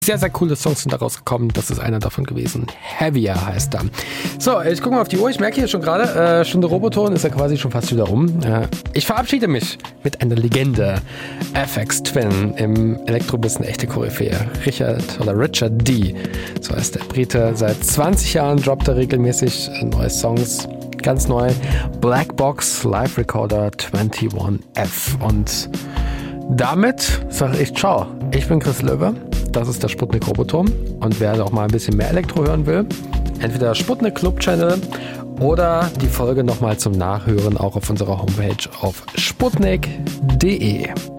Sehr, sehr coole Songs sind daraus gekommen. Das ist einer davon gewesen. Heavier heißt er. So, ich gucke mal auf die Uhr. Ich merke hier schon gerade, Stunde Roboton ist ja quasi schon fast wieder rum. Ich verabschiede mich mit einer Legende. FX Twin im Elektrobiss eine echte Koryphäe. Richard D. So heißt der Brite. Seit 20 Jahren droppt er regelmäßig neue Songs. Ganz neu. Black Box Live Recorder 21F. Und damit sage ich ciao. Ich bin Chris Löwe. Das ist der Sputnik Roboturm. Und wer auch mal ein bisschen mehr Elektro hören will, entweder Sputnik Club Channel oder die Folge nochmal zum Nachhören auch auf unserer Homepage auf sputnik.de.